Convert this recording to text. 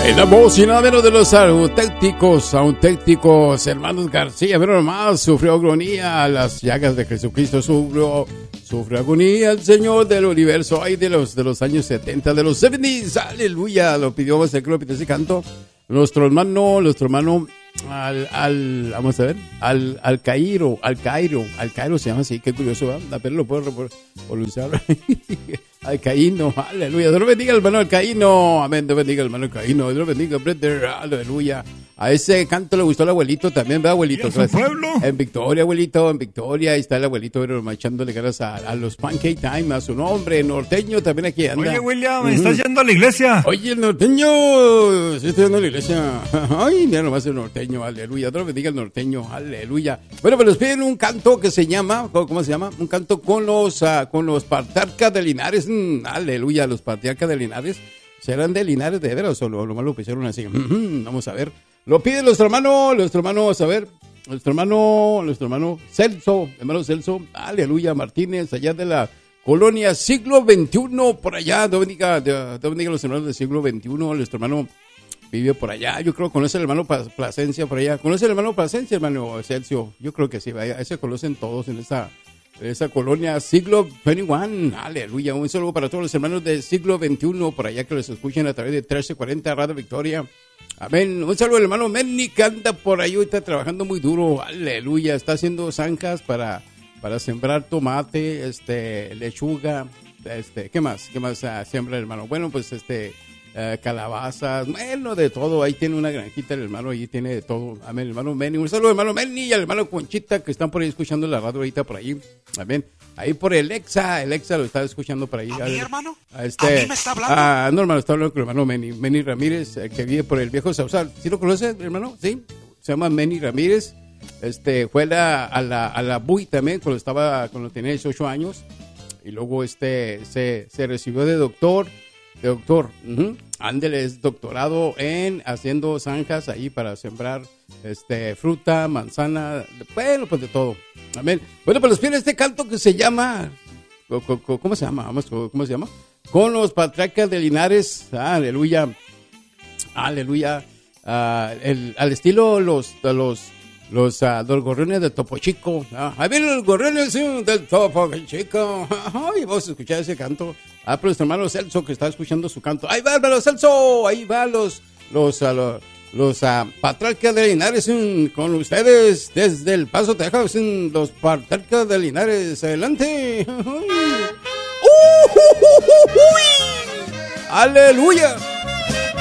La voz y nada menos de los auténticos hermanos García, pero nomás sufrió agonía, las llagas de Jesucristo sufrió agonía el Señor del universo, ay, de los años 70, de los 70s, aleluya, lo pidió, que lo pidió ese canto, nuestro hermano, vamos a ver, al Cairo se llama así, qué curioso, ¿verdad? Apenas lo puedo pronunciar. Alcaíno, aleluya. Dios bendiga al hermano Alcaíno, amén. Dios bendiga al hermano Alcaíno, Dios bendiga, brother, aleluya. A ese canto le gustó al abuelito también, ¿verdad, abuelito? ¿Y en su pueblo? En Victoria, abuelito, en Victoria. Ahí está el abuelito, pero echándole ganas a los Pancake Time, a su nombre, norteño, también aquí anda. Oye, William, ¿estás yendo a la iglesia? Oye, el norteño, sí estoy yendo a la iglesia. Ay, mira nomás el norteño, aleluya. Dios bendiga el norteño, aleluya. Bueno, pues nos piden un canto que se llama, ¿cómo se llama? Un canto con los patriarcas de Linares, aleluya, los patriarcas de Linares. ¿Serán de Linares de veras o nomás lo pusieron así? Vamos a ver. Lo pide nuestro hermano, a ver, nuestro hermano Celso, aleluya, Martínez, allá de la colonia siglo XXI, por allá, Dominica los hermanos del siglo XXI, nuestro hermano vive por allá, yo creo que conoce el hermano Plasencia por allá, ¿conoce el hermano Plasencia, hermano Celso? Yo creo que sí, vaya, se conocen todos en esa colonia siglo XXI, aleluya, un saludo para todos los hermanos del siglo XXI, por allá que los escuchan a través de 1340 Radio Victoria. Amén. Un saludo al hermano Menny que anda por ahí, está trabajando muy duro, aleluya, está haciendo zanjas para sembrar tomate, lechuga, ¿qué más siembra el hermano? Bueno, pues calabazas, bueno, de todo, ahí tiene una granjita el hermano, ahí tiene de todo, amén, el hermano Menny, un saludo al hermano Menny y al hermano Conchita que están por ahí escuchando la radio ahorita por ahí, amén, ahí por el Exa lo está escuchando por ahí. ¿A mí, hermano? ¿A mí me está hablando? No, hermano, está hablando con el hermano Menny Ramírez, que vive por el viejo Sausal, ¿sí lo conoces, hermano? Sí, se llama Menny Ramírez, fue a la BUI también cuando tenía 18 años, y luego se recibió de doctor, ándele, es doctorado en haciendo zanjas ahí para sembrar fruta, manzana, bueno, pues de todo. Amén. Bueno, pues les pido este canto que se llama, ¿cómo se llama? ¿Cómo se llama? Con los patriarcas de Linares, aleluya, al estilo los gorriones de Topo Chico. Ahí vienen los gorriones del Topo Chico. Ay, vamos a escuchar ese canto. Pero nuestro hermano Celso que está escuchando su canto. Ahí va, hermano Celso. Ahí va los patriarcas de Linares con ustedes desde El Paso, Texas. Los patriarcas de Linares. Adelante. Aleluya.